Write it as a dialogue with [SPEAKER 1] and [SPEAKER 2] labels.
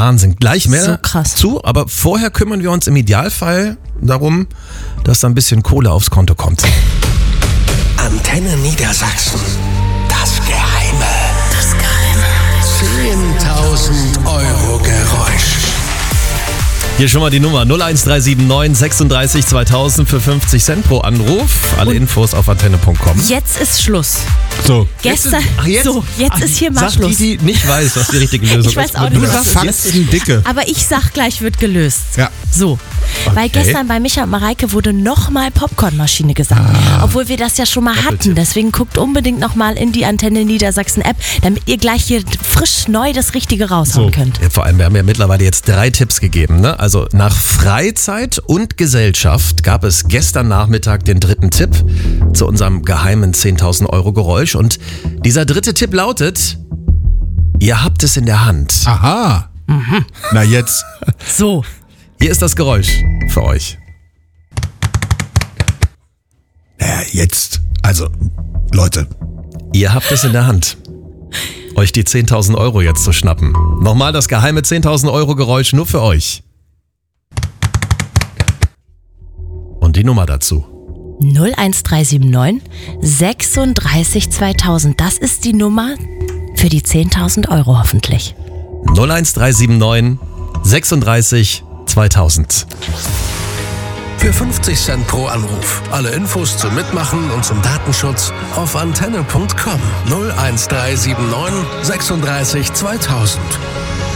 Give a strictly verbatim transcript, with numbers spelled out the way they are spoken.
[SPEAKER 1] Wahnsinn. Gleich mehr
[SPEAKER 2] So krass.
[SPEAKER 1] zu, aber vorher kümmern wir uns im Idealfall darum, dass da ein bisschen Kohle aufs Konto kommt.
[SPEAKER 3] Antenne Niedersachsen. Das Geheime. Das Geheime. zehntausend Euro Geräusch.
[SPEAKER 1] Hier schon mal die Nummer null eins drei sieben neun sechsunddreißig zweitausend für fünfzig Cent pro Anruf. Alle Infos auf antenne punkt com.
[SPEAKER 2] Jetzt ist Schluss.
[SPEAKER 1] So.
[SPEAKER 2] Gestern,
[SPEAKER 1] Jetzt ist, ach, jetzt,
[SPEAKER 2] so, jetzt
[SPEAKER 1] ach,
[SPEAKER 2] ist hier mal
[SPEAKER 1] sag
[SPEAKER 2] Schluss.
[SPEAKER 1] die, die nicht weiß, was die richtige Lösung ist.
[SPEAKER 2] Ich weiß auch nicht,
[SPEAKER 1] Du
[SPEAKER 2] was
[SPEAKER 1] sagst
[SPEAKER 2] das
[SPEAKER 1] jetzt
[SPEAKER 2] ist.
[SPEAKER 1] ein Dicke.
[SPEAKER 2] Aber ich sag gleich, wird gelöst.
[SPEAKER 1] Ja.
[SPEAKER 2] So. Weil
[SPEAKER 1] Okay.
[SPEAKER 2] gestern bei Micha und Mareike wurde nochmal Popcornmaschine gesagt.
[SPEAKER 1] Ah.
[SPEAKER 2] Obwohl wir das ja schon mal hatten. Deswegen guckt unbedingt nochmal in die Antenne Niedersachsen App, damit ihr gleich hier frisch neu das Richtige raushauen könnt.
[SPEAKER 1] Ja, vor allem, wir haben ja mittlerweile jetzt drei Tipps gegeben. Ne? Also nach Freizeit und Gesellschaft gab es gestern Nachmittag den dritten Tipp zu unserem geheimen zehntausend Euro Geräusch. Und dieser dritte Tipp lautet, ihr habt es in der Hand.
[SPEAKER 4] Aha. Na jetzt.
[SPEAKER 2] So.
[SPEAKER 1] Hier ist das Geräusch für euch.
[SPEAKER 4] Naja, jetzt. Also, Leute.
[SPEAKER 1] Ihr habt es in der Hand, euch die zehntausend Euro jetzt zu schnappen. Nochmal das geheime zehntausend Euro Geräusch nur für euch. Und die Nummer dazu.
[SPEAKER 2] null eins drei sieben neun sechsunddreißig zweitausend. Das ist die Nummer für die zehntausend Euro hoffentlich.
[SPEAKER 1] null eins drei sieben neun sechsunddreißig zweitausend.
[SPEAKER 3] Für fünfzig Cent pro Anruf. Alle Infos zum Mitmachen und zum Datenschutz auf antenne punkt com. null eins drei sieben neun sechsunddreißig zweitausend.